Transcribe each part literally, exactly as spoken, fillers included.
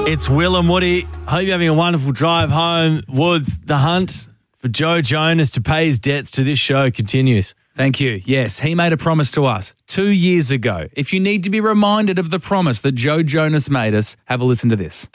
It's Will and Woody. Hope you're having a wonderful drive home. Woods, the hunt for Joe Jonas to pay his debts to this show continues. Thank you. Yes, he made a promise to us two years ago. If you need to be reminded of the promise that Joe Jonas made us, have a listen to this.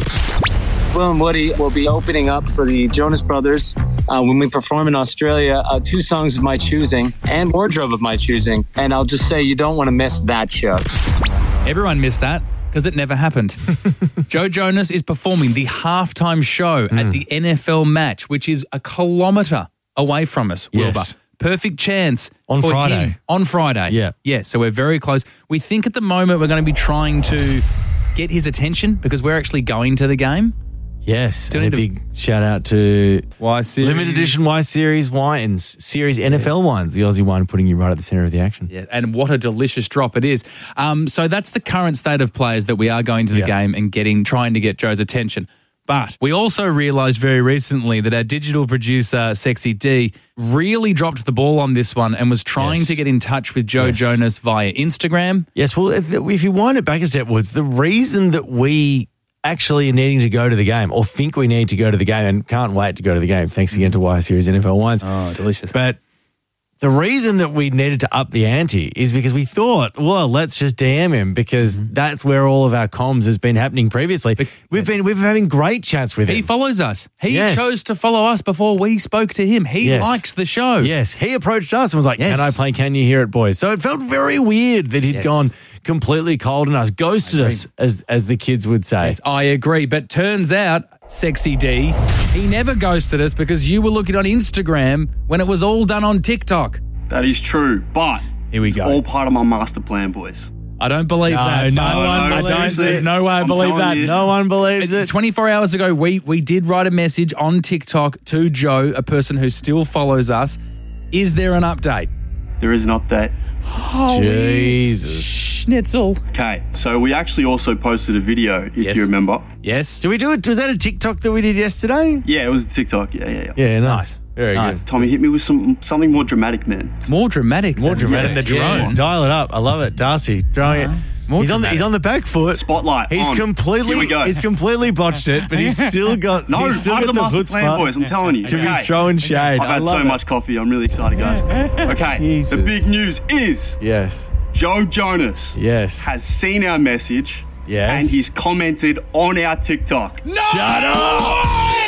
Will and Woody will be opening up for the Jonas Brothers uh, when we perform in Australia. Uh, two songs of my choosing and wardrobe of my choosing. And I'll just say you don't want to miss that show. Everyone missed that because it never happened. Joe Jonas is performing the halftime show mm. at the N F L match, which is a kilometre away from us, Wilbur. Yes. Perfect chance on for Friday. Him. On Friday. Yeah. Yeah, so we're very close. We think at the moment we're going to be trying to get his attention because we're actually going to the game. Yes. Still and a need big shout out to Y Series. Limited Edition Y Series wines, Series N F L yes. wines, the Aussie wine putting you right at the centre of the action. Yeah, and what a delicious drop it is. Um, so that's the current state of players that we are going to the yeah. game and getting, trying to get Joe's attention. But we also realised very recently that our digital producer, Sexy D, really dropped the ball on this one and was trying yes. to get in touch with Joe yes. Jonas via Instagram. Yes, well, if, if you wind it back a step, Woods, the reason that we actually are needing to go to the game or think we need to go to the game and can't wait to go to the game, thanks again to Y Series N F L Wines. Oh, delicious. But the reason that we needed to up the ante is because we thought, well, let's just D M him because mm-hmm. that's where all of our comms has been happening previously. But, we've yes. been we've been having great chats with he him. He follows us. He yes. chose to follow us before we spoke to him. He yes. likes the show. Yes, he approached us and was like, yes. can I play Can You Hear It, boys? So it felt very weird that he'd yes. gone completely cold on us, ghosted us, as as the kids would say. Yes, I agree. But turns out, Sexy D, he never ghosted us because you were looking on Instagram when it was all done on TikTok. That is true, but here we it's go. all part of my master plan, boys. I don't believe no, that. No, no one I believes don't. it. There's no way I I'm believe that. you. No one believes it. twenty-four hours ago, we, we did write a message on TikTok to Joe, a person who still follows us. Is there an update? There is an update. Holy Jesus. Schnitzel. Okay, so we actually also posted a video, if yes. you remember. Yes. Did we do it? Was that a TikTok that we did yesterday? Yeah, it was a TikTok. Yeah, yeah, yeah. Yeah, nice. Very nice. good. Tommy, hit me with some something more dramatic, man. More dramatic. More than, dramatic. Yeah, the drone. Yeah, dial it up. I love it. Darcy throwing uh-huh. it. More he's on the he's on the back foot. Spotlight. He's on. completely Here we go. he's completely botched it, but he's still got no, he's still part got of the, master chutzpah plan, boys. I'm telling you. to okay. be throwing shade. I've I had love so it. much coffee. I'm really excited, guys. Okay. Jesus. The big news is yes, Joe Jonas yes has seen our message. Yes. And he's commented on our TikTok. No! Shut up!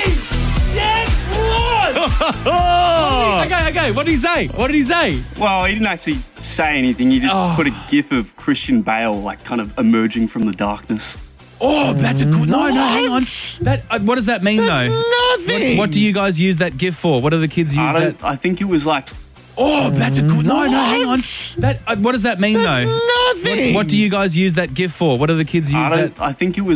Yes, what? okay, okay. What did he say? What did he say? Well, he didn't actually say anything. He just oh. put a gif of Christian Bale, like, kind of emerging from the darkness. Oh, that's a good... No, no, hang on. That, uh, what does that mean, that's though? nothing. What, what do you guys use that gif for? What do the kids use I don't, that? I think it was like... Oh, that's a good... No, no, hang on. That, uh, what does that mean, that's though? nothing. What, what do you guys use that gif for? What do the kids use I don't, that? I think it was